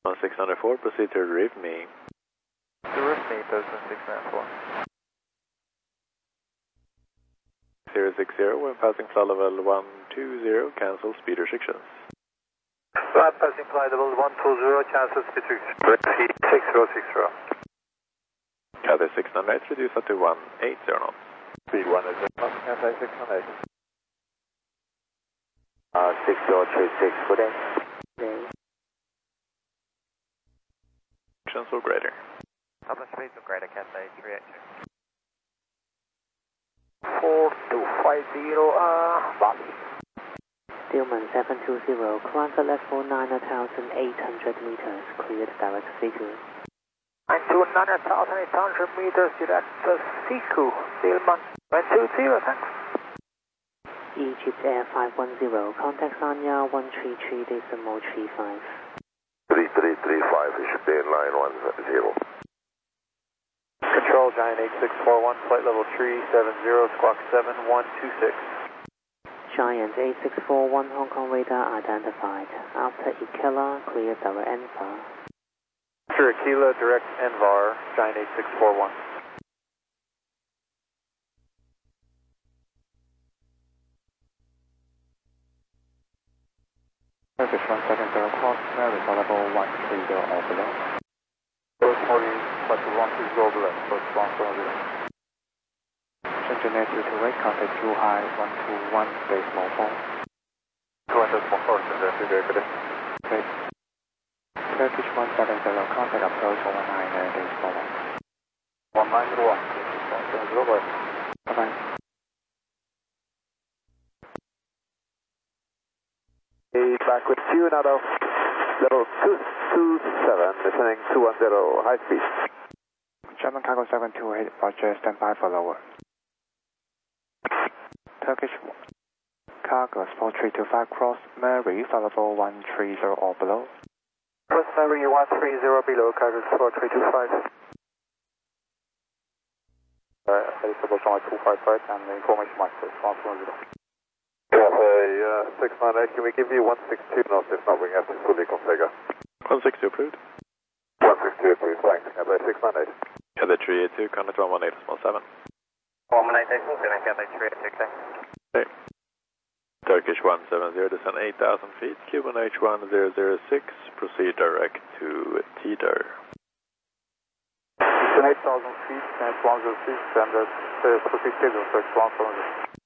1604, proceed to reef me. To reef me, Poston 694. 060, when passing flight level 120, cancel speed restrictions. Right, passing flight level 120, cancel speed restrictions. 6060. Cathay 698, reduce up to 180 knots. Speed 180, Cathay 698. 6036, good day. Restrictions or greater. Upper speed or greater, Cathay 382. 4250, Bobby. Stillman 720, climb the left for 9,800 meters, cleared direct C2. 9,800 meters, direct C2, Stillman 120, thanks. Egypt Air 510, contact Sanya 133.35. 3335, it should be in line 10. Control, Giant 8641, flight level 370, squawk 7126. Giant 8641, Hong Kong radar identified. After Ikela, clear direct NVAR. After Aquila, direct NVAR, Giant 8641. Turkish 170, cross Mary level 130 or below. First 40, flight to 130 below, first 130. Engineer due to wake, contact too high, 121.4. 2.4, engineer, good day. Okay. Turkish 170, contact approach 119.41. 1901, 170, Bye-bye. Back with you, now level 227, descending 210, high speed. German cargo 728, Roger, stand by for lower. Turkish cargo 4325, cross Mary, level 130 or below. Cross Mary 130 below, cargo 4325. Heading to 255 and information master, 110. Cathay 698, can we give you 162 knots? If not, we have to fully configure. 160 approved. 162 approved, thanks. Cathay 698. Cathay 382, contact 118.7. 118.7, Cathay 382, thanks. Okay. Turkish 170, descend 8,000 feet, QNH 1006, proceed direct to Teeter. Descend 8,000 feet, and 106, and proceed schedule, search 170.